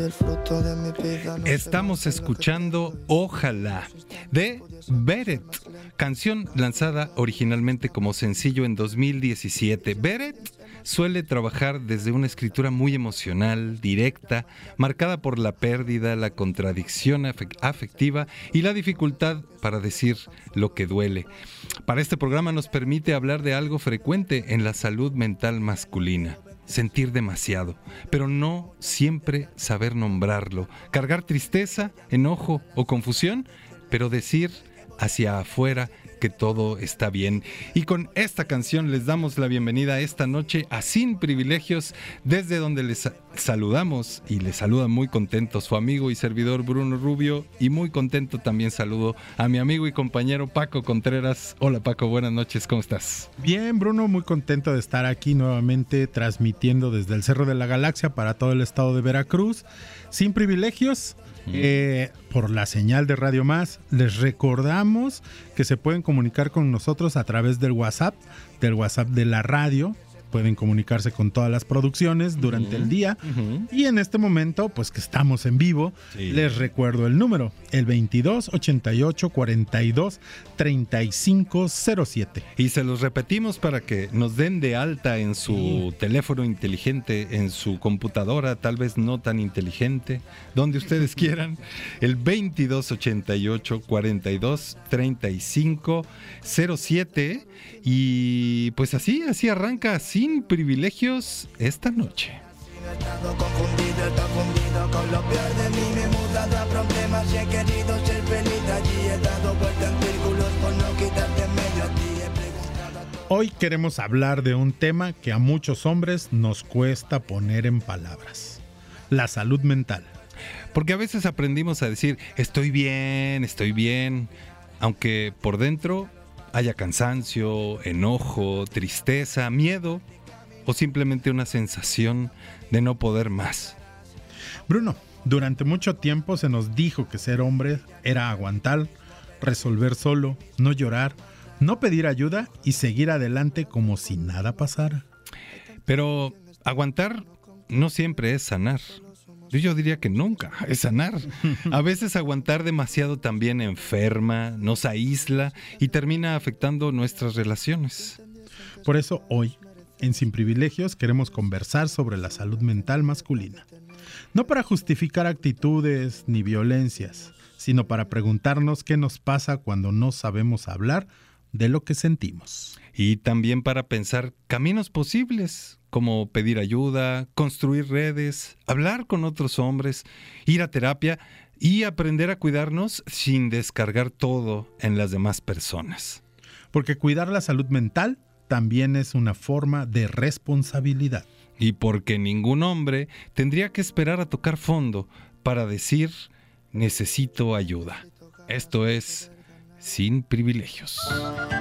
Estamos escuchando Ojalá de Beret, canción lanzada originalmente como sencillo en 2017. Beret suele trabajar desde una escritura muy emocional, directa, marcada por la pérdida, la contradicción afectiva y la dificultad para decir lo que duele. Para este programa nos permite hablar de algo frecuente en la salud mental masculina: sentir demasiado, pero no siempre saber nombrarlo, cargar tristeza, enojo o confusión, pero decir hacia afuera que todo está bien. Y con esta canción les damos la bienvenida esta noche a Sin Privilegios, desde donde les saludamos y les saluda muy contento su amigo y servidor Bruno Rubio, y muy contento también saludo a mi amigo y compañero Paco Contreras. Hola Paco, buenas noches, ¿cómo estás? Bien, Bruno, muy contento de estar aquí nuevamente transmitiendo desde el Cerro de la Galaxia para todo el estado de Veracruz. Sin Privilegios, por la señal de Radio Más. Les recordamos que se pueden comunicar con nosotros a través del WhatsApp de la radio. Pueden comunicarse con todas las producciones durante el día. Y en este momento, pues que estamos en vivo, les recuerdo el número, el 22 88 42 35 07. Y se los repetimos para que nos den de alta en su teléfono inteligente, en su computadora, tal vez no tan inteligente, donde ustedes quieran. El 22 88 42 35 07. Y pues así arranca Sin Privilegios esta noche. Hoy queremos hablar de un tema que a muchos hombres nos cuesta poner en palabras: la salud mental. Porque a veces aprendimos a decir estoy bien, aunque por dentro haya cansancio, enojo, tristeza, miedo o simplemente una sensación de no poder más. Bruno, durante mucho tiempo se nos dijo que ser hombre era aguantar, resolver solo, no llorar, no pedir ayuda y seguir adelante como si nada pasara. Pero aguantar no siempre es sanar. Yo diría que nunca es sanar. A veces aguantar demasiado también enferma, nos aísla y termina afectando nuestras relaciones. Por eso hoy, en Sin Privilegios, queremos conversar sobre la salud mental masculina. No para justificar actitudes ni violencias, sino para preguntarnos qué nos pasa cuando no sabemos hablar de lo que sentimos. Y también para pensar caminos posibles, como pedir ayuda, construir redes, hablar con otros hombres, ir a terapia y aprender a cuidarnos sin descargar todo en las demás personas. Porque cuidar la salud mental también es una forma de responsabilidad. Y porque ningún hombre tendría que esperar a tocar fondo para decir necesito ayuda. Esto es Sin Privilegios.